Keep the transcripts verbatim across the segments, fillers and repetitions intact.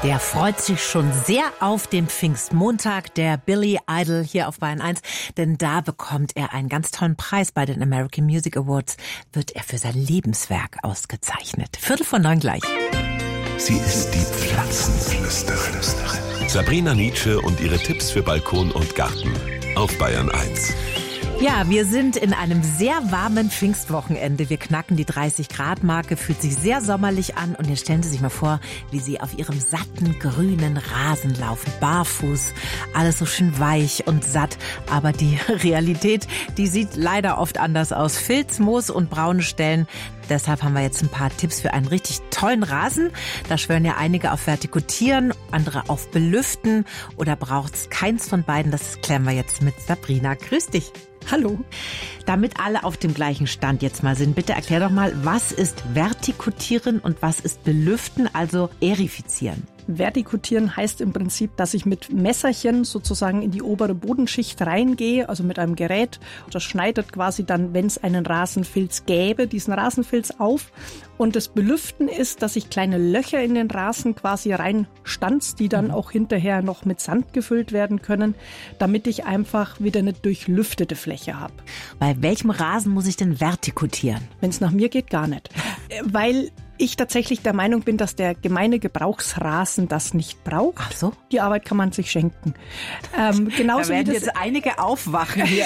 Der freut sich schon sehr auf den Pfingstmontag, der Billy Idol hier auf Bayern eins, denn da bekommt er einen ganz tollen Preis bei den American Music Awards, wird er für sein Lebenswerk ausgezeichnet. Viertel vor neun gleich. Sie ist die Pflanzenflüsterin. Sabrina Nitzsche und ihre Tipps für Balkon und Garten auf Bayern eins. Ja, wir sind in einem sehr warmen Pfingstwochenende. Wir knacken die dreißig Grad Marke, fühlt sich sehr sommerlich an. Und jetzt stellen Sie sich mal vor, wie Sie auf Ihrem satten, grünen Rasen laufen, barfuß, alles so schön weich und satt. Aber die Realität, die sieht leider oft anders aus. Filz, Moos und braune Stellen. Deshalb haben wir jetzt ein paar Tipps für einen richtig tollen Rasen. Da schwören ja einige auf Vertikutieren, andere auf Belüften. Oder braucht es keins von beiden? Das klären wir jetzt mit Sabrina. Grüß dich. Hallo. Damit alle auf dem gleichen Stand jetzt mal sind, bitte erklär doch mal, was ist Vertikutieren und was ist Belüften, also Aerifizieren? Vertikutieren heißt im Prinzip, dass ich mit Messerchen sozusagen in die obere Bodenschicht reingehe, also mit einem Gerät. Das schneidet quasi dann, wenn es einen Rasenfilz gäbe, diesen Rasenfilz auf. Und das Belüften ist, dass ich kleine Löcher in den Rasen quasi reinstanz, die dann auch hinterher noch mit Sand gefüllt werden können, damit ich einfach wieder eine durchlüftete Fläche habe. Bei welchem Rasen muss ich denn vertikutieren? Wenn es nach mir geht, gar nicht. Weil ich tatsächlich der Meinung bin, dass der gemeine Gebrauchsrasen das nicht braucht. Ach so? Die Arbeit kann man sich schenken. Ähm, genauso da werden wie das jetzt einige aufwachen hier.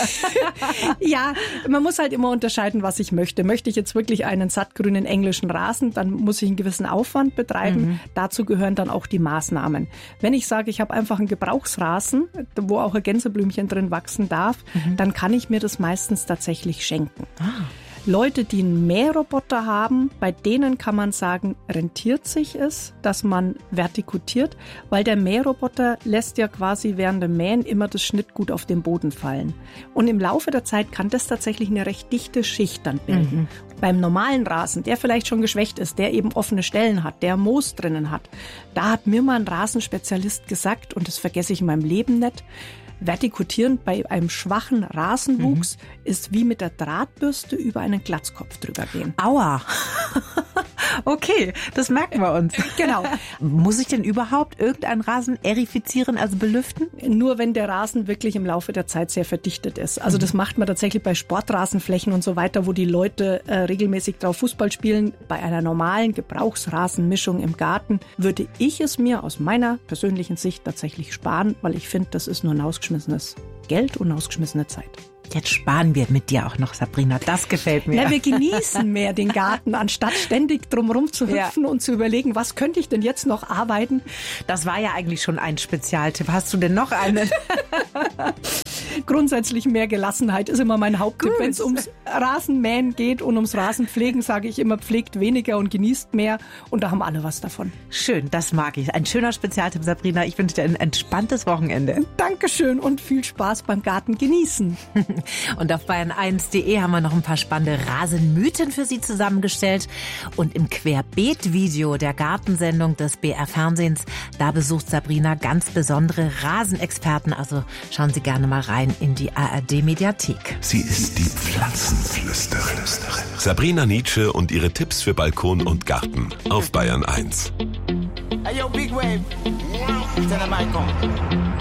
Ja, man muss halt immer unterscheiden, was ich möchte. Möchte ich jetzt wirklich einen sattgrünen englischen Rasen, dann muss ich einen gewissen Aufwand betreiben. Mhm. Dazu gehören dann auch die Maßnahmen. Wenn ich sage, ich habe einfach einen Gebrauchsrasen, wo auch ein Gänseblümchen drin wachsen darf, mhm. dann kann ich mir das meistens tatsächlich schenken. Ah. Leute, die einen Mähroboter haben, bei denen kann man sagen, rentiert sich es, dass man vertikutiert, weil der Mähroboter lässt ja quasi während dem Mähen immer das Schnittgut auf den Boden fallen. Und im Laufe der Zeit kann das tatsächlich eine recht dichte Schicht dann bilden. Mhm. Beim normalen Rasen, der vielleicht schon geschwächt ist, der eben offene Stellen hat, der Moos drinnen hat, da hat mir mal ein Rasenspezialist gesagt, und das vergesse ich in meinem Leben nicht, Vertikutieren bei einem schwachen Rasenwuchs mhm. ist wie mit der Drahtbürste über einen Glatzkopf drüber gehen. Aua! Okay, das merken wir uns. Genau. Muss ich denn überhaupt irgendeinen Rasen aerifizieren, also belüften? Nur wenn der Rasen wirklich im Laufe der Zeit sehr verdichtet ist. Also das macht man tatsächlich bei Sportrasenflächen und so weiter, wo die Leute äh, regelmäßig drauf Fußball spielen. Bei einer normalen Gebrauchsrasenmischung im Garten würde ich es mir aus meiner persönlichen Sicht tatsächlich sparen, weil ich finde, das ist nur ein ausgeschmissenes Geld und eine ausgeschmissene Zeit. Jetzt sparen wir mit dir auch noch, Sabrina. Das gefällt mir. Na, wir genießen mehr den Garten, anstatt ständig drumherum zu hüpfen ja. und zu überlegen, was könnte ich denn jetzt noch arbeiten? Das war ja eigentlich schon ein Spezialtipp. Hast du denn noch einen? Grundsätzlich mehr Gelassenheit ist immer mein Haupttipp. Wenn es ums Rasenmähen geht und ums Rasenpflegen, sage ich immer, pflegt weniger und genießt mehr. Und da haben alle was davon. Schön, das mag ich. Ein schöner Spezialtipp, Sabrina. Ich wünsche dir ein entspanntes Wochenende. Dankeschön und viel Spaß beim Garten genießen. Und auf bayern eins punkt de haben wir noch ein paar spannende Rasenmythen für Sie zusammengestellt. Und im Querbeet-Video der Gartensendung des B R Fernsehens, da besucht Sabrina ganz besondere Rasenexperten. Also schauen Sie gerne mal rein in die A R D-Mediathek. Sie ist die Pflanzenflüsterin. Sabrina Nitzsche und ihre Tipps für Balkon und Garten auf Bayern eins. Hey yo, Big Wave. Tell them I come.